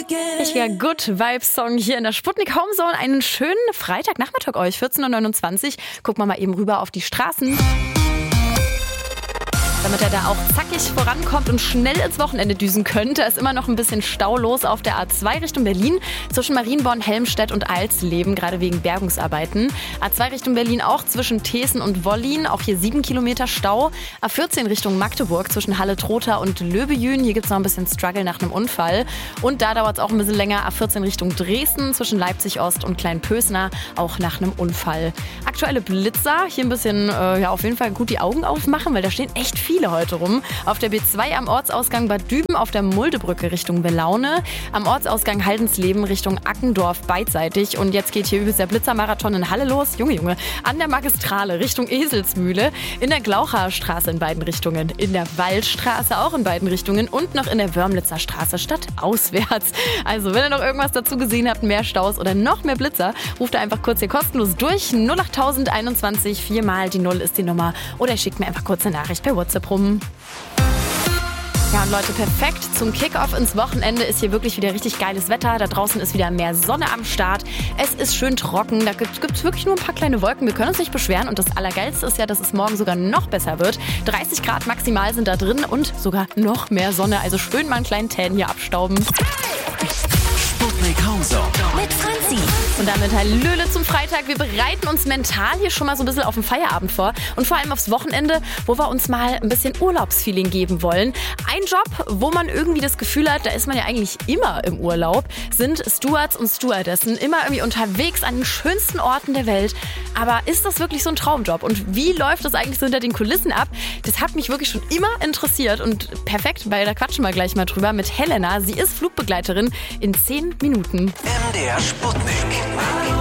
Richtiger Good Vibes Song hier in der Sputnik Homezone. Einen schönen Freitagnachmittag euch, 14.29 Uhr. Gucken wir mal eben rüber auf die Straßen, damit er da auch zackig vorankommt und schnell ins Wochenende düsen könnte. Ist immer noch ein bisschen Stau los auf der A2 Richtung Berlin zwischen Marienborn, Helmstedt und Alsleben, gerade wegen Bergungsarbeiten. A2 Richtung Berlin auch zwischen Thesen und Wollin, auch hier 7 Kilometer Stau. A14 Richtung Magdeburg zwischen Halle-Trotha und Löbejün, hier gibt es noch ein bisschen Struggle nach einem Unfall. Und da dauert es auch ein bisschen länger, A14 Richtung Dresden zwischen Leipzig-Ost und Kleinpösner, auch nach einem Unfall. Aktuelle Blitzer, hier ein bisschen auf jeden Fall gut die Augen aufmachen, weil da stehen echt viele heute rum. Auf der B2 am Ortsausgang Bad Düben, auf der Muldebrücke Richtung Belaune, am Ortsausgang Haldensleben Richtung Ackendorf beidseitig. Und jetzt geht hier übrigens der Blitzermarathon in Halle los. Junge, an der Magistrale Richtung Eselsmühle, in der Glaucherstraße in beiden Richtungen, in der Waldstraße auch in beiden Richtungen und noch in der Wörmlitzer Straße stadtauswärts. Also, wenn ihr noch irgendwas dazu gesehen habt, mehr Staus oder noch mehr Blitzer, ruft einfach kurz hier kostenlos durch. 08021, 4 mal die 0 ist die Nummer. Oder schickt mir einfach kurz eine Nachricht per WhatsApp rum. Ja, und Leute, perfekt zum Kickoff ins Wochenende ist hier wirklich wieder richtig geiles Wetter. Da draußen ist wieder mehr Sonne am Start. Es ist schön trocken. Da gibt's wirklich nur ein paar kleine Wolken. Wir können uns nicht beschweren. Und das Allergeilste ist ja, dass es morgen sogar noch besser wird. 30 Grad maximal sind da drin und sogar noch mehr Sonne. Also schön mal einen kleinen Tan hier abstauben. Sputnik Homezone mit Franzi. Und damit Hallöle zum Freitag. Wir bereiten uns mental hier schon mal so ein bisschen auf den Feierabend vor. Und vor allem aufs Wochenende, wo wir uns mal ein bisschen Urlaubsfeeling geben wollen. Ein Job, wo man irgendwie das Gefühl hat, da ist man ja eigentlich immer im Urlaub, sind Stewards und Stewardessen. Immer irgendwie unterwegs an den schönsten Orten der Welt. Aber ist das wirklich so ein Traumjob? Und wie läuft das eigentlich so hinter den Kulissen ab? Das hat mich wirklich schon immer interessiert. Und perfekt, weil da quatschen wir gleich mal drüber mit Helena. Sie ist Flugbegleiterin in 10 Minuten. MDR Sputnik.